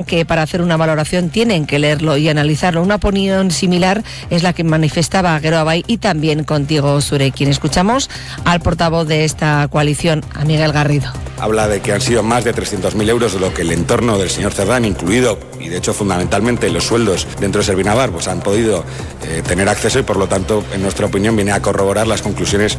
que para hacer una valoración tienen que leerlo y analizarlo. Una opinión similar es la que manifestaba Geroa Bai y también Contigo Zurekin. Escuchamos al portavoz de esta coalición, a Miguel Garrido. Habla de que han sido más de 300.000 euros de lo que el entorno del señor Cerdán, incluido, y de hecho fundamentalmente los sueldos dentro de Servinavar, pues han podido tener acceso y por lo tanto, en nuestra opinión, viene a corroborar las conclusiones.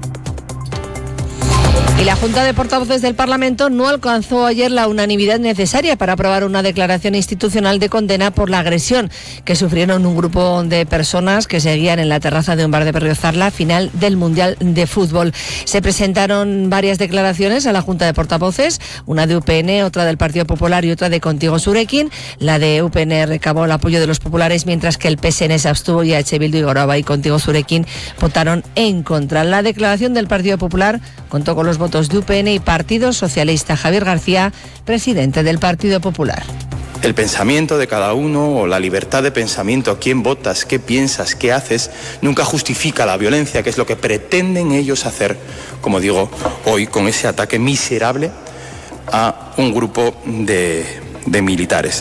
Y la Junta de Portavoces del Parlamento no alcanzó ayer la unanimidad necesaria para aprobar una declaración institucional de condena por la agresión que sufrieron un grupo de personas que seguían en la terraza de un bar de Berriozar la final del Mundial de Fútbol. Se presentaron varias declaraciones a la Junta de Portavoces, una de UPN, otra del Partido Popular y otra de Contigo Zurekin. La de UPN recabó el apoyo de los populares, mientras que el PSN se abstuvo y EH Bildu y Geroa Bai y Contigo Zurekin votaron en contra. La declaración del Partido Popular contó con los votos de UPN y Partido Socialista. Javier García, presidente del Partido Popular. El pensamiento de cada uno o la libertad de pensamiento, quién votas, qué piensas, qué haces, nunca justifica la violencia, que es lo que pretenden ellos hacer, como digo, hoy con ese ataque miserable a un grupo de militares.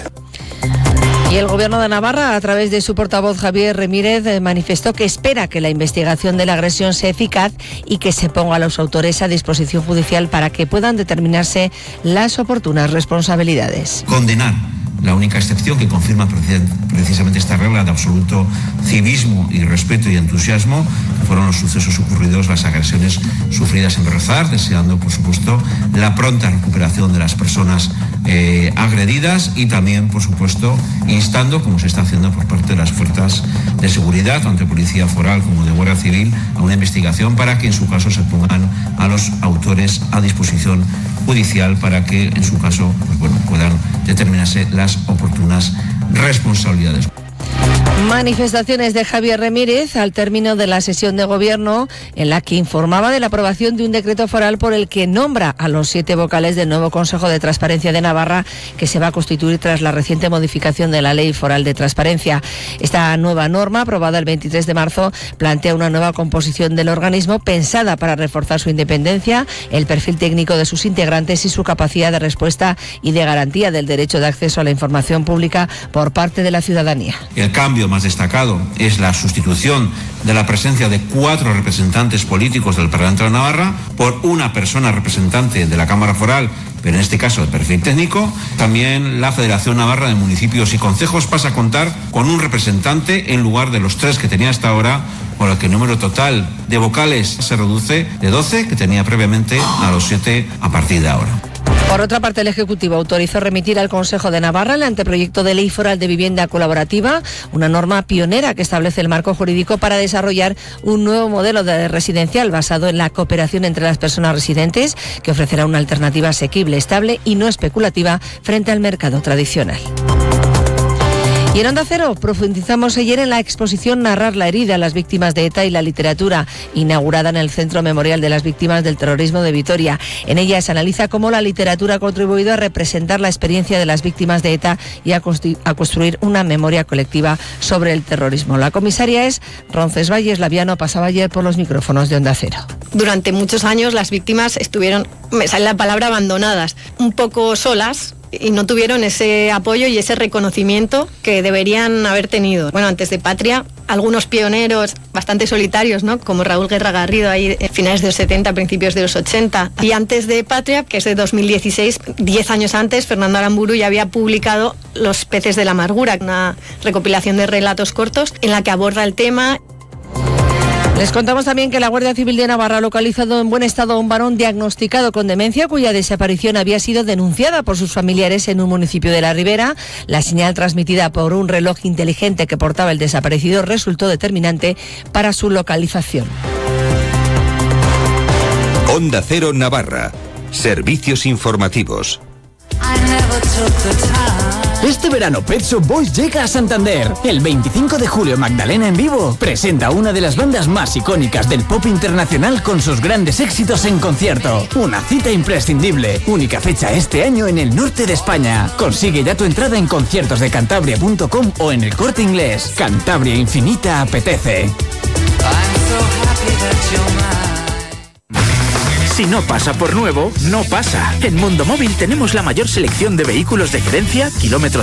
Y el Gobierno de Navarra, a través de su portavoz Javier Remírez, manifestó que espera que la investigación de la agresión sea eficaz y que se ponga a los autores a disposición judicial para que puedan determinarse las oportunas responsabilidades. Condenar. La única excepción que confirma precisamente esta regla de absoluto civismo y respeto y entusiasmo fueron los sucesos ocurridos, las agresiones sufridas en Berriozar, deseando, por supuesto, la pronta recuperación de las personas agredidas y también, por supuesto, instando, como se está haciendo por parte de las fuerzas de seguridad, tanto de Policía Foral como de Guardia Civil, a una investigación para que en su caso se pongan a los autores a disposición judicial para que en su caso puedan determinarse las oportunas responsabilidades. Manifestaciones de Javier Remírez al término de la sesión de gobierno en la que informaba de la aprobación de un decreto foral por el que nombra a los 7 vocales del nuevo Consejo de Transparencia de Navarra, que se va a constituir tras la reciente modificación de la Ley Foral de Transparencia. Esta nueva norma, aprobada el 23 de marzo, plantea una nueva composición del organismo pensada para reforzar su independencia, el perfil técnico de sus integrantes y su capacidad de respuesta y de garantía del derecho de acceso a la información pública por parte de la ciudadanía. El cambio más destacado es la sustitución de la presencia de 4 representantes políticos del Parlamento de Navarra por una persona representante de la Cámara Foral, pero en este caso de perfil técnico. También la Federación Navarra de Municipios y Concejos pasa a contar con un representante en lugar de los 3 que tenía hasta ahora, por lo que el número total de vocales se reduce de 12, que tenía previamente, a los 7 a partir de ahora. Por otra parte, el Ejecutivo autorizó remitir al Consejo de Navarra el anteproyecto de Ley Foral de Vivienda Colaborativa, una norma pionera que establece el marco jurídico para desarrollar un nuevo modelo de residencial basado en la cooperación entre las personas residentes, que ofrecerá una alternativa asequible, estable y no especulativa frente al mercado tradicional. Y en Onda Cero profundizamos ayer en la exposición Narrar la herida, las víctimas de ETA y la literatura, inaugurada en el Centro Memorial de las Víctimas del Terrorismo de Vitoria. En ella se analiza cómo la literatura ha contribuido a representar la experiencia de las víctimas de ETA y a construir una memoria colectiva sobre el terrorismo. La comisaria es Roncesvalles Laviano, pasaba ayer por los micrófonos de Onda Cero. Durante muchos años las víctimas estuvieron, me sale la palabra, abandonadas, un poco solas, y no tuvieron ese apoyo y ese reconocimiento que deberían haber tenido. Bueno, antes de Patria, algunos pioneros bastante solitarios, ¿no? Como Raúl Guerra Garrido, ahí en finales de los 70, principios de los 80. Y antes de Patria, que es de 2016, 10 años antes, Fernando Aramburu ya había publicado Los peces de la amargura, una recopilación de relatos cortos en la que aborda el tema. Les contamos también que la Guardia Civil de Navarra ha localizado en buen estado a un varón diagnosticado con demencia cuya desaparición había sido denunciada por sus familiares en un municipio de La Ribera. La señal transmitida por un reloj inteligente que portaba el desaparecido resultó determinante para su localización. Onda Cero Navarra. Servicios informativos. Este verano Pet Shop Boys llega a Santander. El 25 de julio Magdalena en vivo presenta una de las bandas más icónicas del pop internacional con sus grandes éxitos en concierto. Una cita imprescindible. Única fecha este año en el norte de España. Consigue ya tu entrada en conciertosdecantabria.com o en el Corte Inglés. Cantabria Infinita apetece. Si no pasa por nuevo, no pasa. En Mundo Móvil tenemos la mayor selección de vehículos de gerencia, kilómetro